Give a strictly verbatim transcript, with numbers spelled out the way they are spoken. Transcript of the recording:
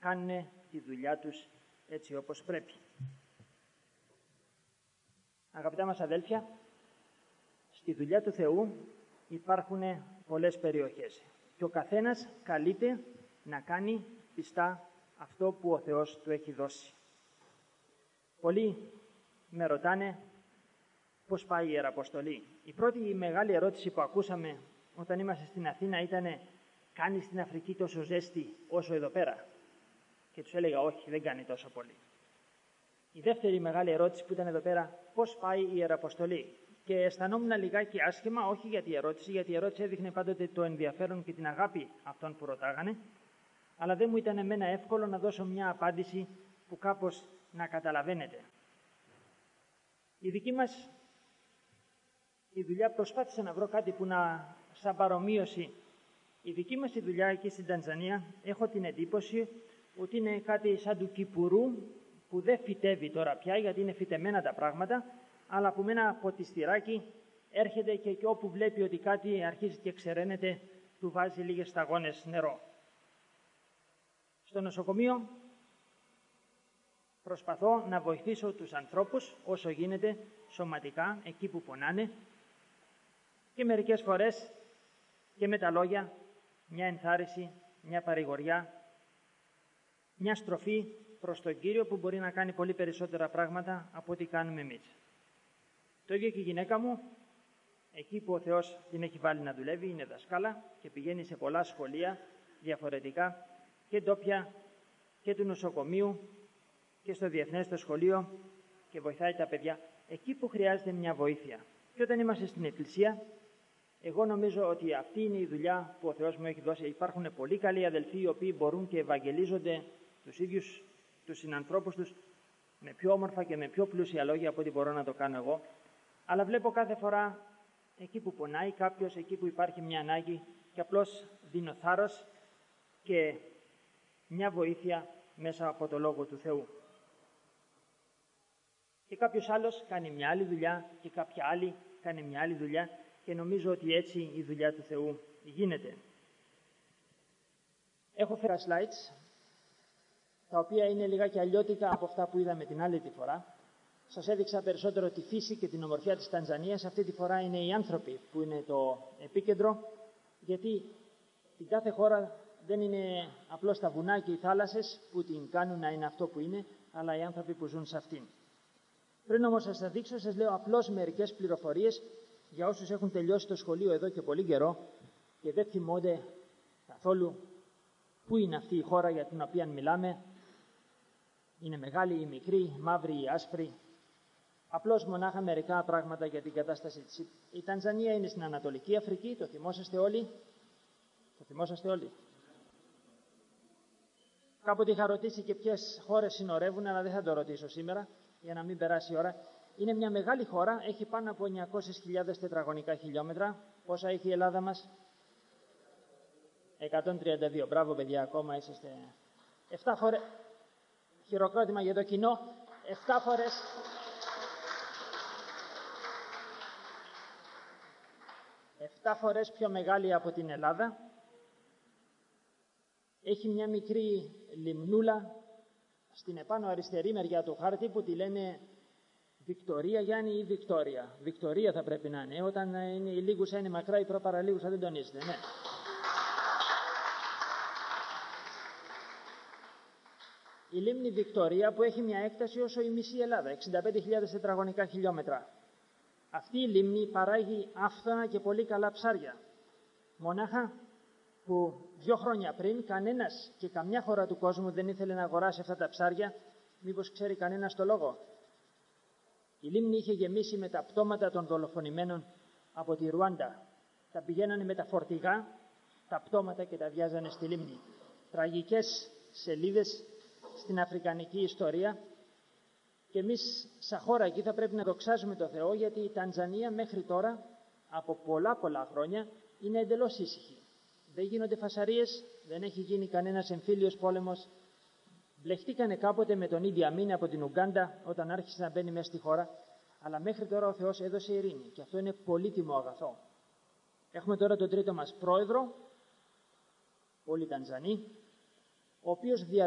κάνουν τη δουλειά τους έτσι όπως πρέπει. Αγαπητά μας αδέλφια, στη δουλειά του Θεού υπάρχουν πολλές περιοχές και ο καθένας καλείται να κάνει πιστά αυτό που ο Θεός του έχει δώσει. Πολλοί με ρωτάνε πώς πάει η Ιεραποστολή. Η πρώτη μεγάλη ερώτηση που ακούσαμε όταν είμαστε στην Αθήνα ήταν «Κάνει στην Αφρική τόσο ζέστη όσο εδώ πέρα?» Και τους έλεγα «Όχι, δεν κάνει τόσο πολύ». Η δεύτερη μεγάλη ερώτηση που ήταν εδώ πέρα «Πώς πάει η Ιεραποστολή?» Και αισθανόμουν λιγάκι άσχημα, όχι για τη ερώτηση, γιατί η ερώτηση έδειχνε πάντοτε το ενδιαφέρον και την αγάπη αυτών που ρωτάγανε, αλλά δεν μου ήταν εμένα εύκολο να δώσω μια απάντηση που κάπως να καταλαβαίνετε. Η δική μας η δουλειά, προσπάθησα να βρω κάτι που να σαν παρομοίωση. Η δική μας η δουλειά εκεί στην Τανζανία, έχω την εντύπωση ότι είναι κάτι σαν του Κυπουρού, που δεν φυτεύει τώρα πια, γιατί είναι φυτεμένα τα πράγματα, αλλά που με ένα ποτιστηράκι έρχεται και, και όπου βλέπει ότι κάτι αρχίζει και ξεραίνεται, του βάζει λίγες σταγόνες νερό. Στο νοσοκομείο προσπαθώ να βοηθήσω τους ανθρώπους όσο γίνεται σωματικά, εκεί που πονάνε, και μερικές φορές και με τα λόγια μια ενθάρρυνση, μια παρηγοριά, μια στροφή προς τον Κύριο που μπορεί να κάνει πολύ περισσότερα πράγματα από ό,τι κάνουμε εμείς. Το ίδιο και η γυναίκα μου, εκεί που ο Θεός την έχει βάλει να δουλεύει, είναι δασκάλα και πηγαίνει σε πολλά σχολεία διαφορετικά και ντόπια και του νοσοκομείου και στο διεθνές το σχολείο και βοηθάει τα παιδιά εκεί που χρειάζεται μια βοήθεια. Και όταν είμαστε στην Εκκλησία, εγώ νομίζω ότι αυτή είναι η δουλειά που ο Θεός μου έχει δώσει. Υπάρχουν πολύ καλοί αδελφοί οι οποίοι μπορούν και ευαγγελίζονται τους ίδιους τους συνανθρώπους τους με πιο όμορφα και με πιο πλούσια λόγια από ό,τι μπορώ να το κάνω εγώ. Αλλά βλέπω κάθε φορά εκεί που πονάει κάποιος, εκεί που υπάρχει μια ανάγκη και απλώς δίνω θάρρος και μια βοήθεια μέσα από το Λόγο του Θεού. Και κάποιος άλλος κάνει μια άλλη δουλειά και κάποια άλλη κάνει μια άλλη δουλειά και νομίζω ότι έτσι η δουλειά του Θεού γίνεται. Έχω φέρει slides, τα οποία είναι λιγάκι αλλιώτικα από αυτά που είδαμε την άλλη τη φορά. Σας έδειξα περισσότερο τη φύση και την ομορφιά της Τανζανίας. Αυτή τη φορά είναι οι άνθρωποι που είναι το επίκεντρο, γιατί την κάθε χώρα δεν είναι απλώς τα βουνά και οι θάλασσες που την κάνουν να είναι αυτό που είναι, αλλά οι άνθρωποι που ζουν σε αυτήν. Πριν όμως σας τα δείξω, σας λέω απλώς μερικές πληροφορίες για όσους έχουν τελειώσει το σχολείο εδώ και πολύ καιρό και δεν θυμώνται καθόλου πού είναι αυτή η χώρα για την οποία μιλάμε. Είναι μεγάλη ή μικρή, μαύρη ή άσπρη. Απλώς μονάχα μερικά πράγματα για την κατάσταση της. Η Τανζανία είναι στην Ανατολική Αφρική, το θυμόσαστε όλοι. Το θυμόσαστε όλοι. Κάποτε είχα ρωτήσει και ποιες χώρες συνορεύουν, αλλά δεν θα το ρωτήσω σήμερα, για να μην περάσει η ώρα. Είναι μια μεγάλη χώρα, έχει πάνω από εννιακόσιες χιλιάδες τετραγωνικά χιλιόμετρα. Πόσα έχει η Ελλάδα μας? εκατόν τριάντα δύο. Μπράβο παιδιά, ακόμα είσαστε. Εφτά φορές. Χειροκρότημα για το κοινό. Εφτά φορές. Εφτά φορές πιο μεγάλη από την Ελλάδα. Έχει μια μικρή λιμνούλα στην επάνω αριστερή μεριά του χάρτη που τη λένε Βικτωρία Γιάννη ή Βικτόρια. Βικτωρία θα πρέπει να είναι. Όταν είναι η λίγουσα είναι μακρά, η προπαραλίγουσα δεν τονίζεται. Ναι. Η λίμνη Βικτωρία που έχει μια έκταση όσο η μισή Ελλάδα, εξήντα πέντε χιλιάδες τετραγωνικά χιλιόμετρα. Αυτή η λίμνη παράγει άφθονα και πολύ καλά ψάρια. Μονάχα που δύο χρόνια πριν κανένας και καμιά χώρα του κόσμου δεν ήθελε να αγοράσει αυτά τα ψάρια. Μήπως ξέρει κανένας το λόγο? Η λίμνη είχε γεμίσει με τα πτώματα των δολοφονημένων από τη Ρουάντα. Τα πηγαίνανε με τα φορτηγά, τα πτώματα και τα βιάζανε στη λίμνη. Τραγικές σελίδες στην αφρικανική ιστορία. Και εμείς σαν χώρα εκεί θα πρέπει να δοξάζουμε το Θεό, γιατί η Τανζανία μέχρι τώρα από πολλά πολλά χρόνια είναι εντελώς ήσυχη. Δεν γίνονται φασαρίες, δεν έχει γίνει κανένας εμφύλιος πόλεμος. Μπλεχτήκανε κάποτε με τον Ίντι Αμίν από την Ουγκάντα όταν άρχισε να μπαίνει μέσα στη χώρα, αλλά μέχρι τώρα ο Θεός έδωσε ειρήνη και αυτό είναι πολύτιμο αγαθό. Έχουμε τώρα τον τρίτο μας πρόεδρο, όλοι Τανζανοί, ο οποίος δια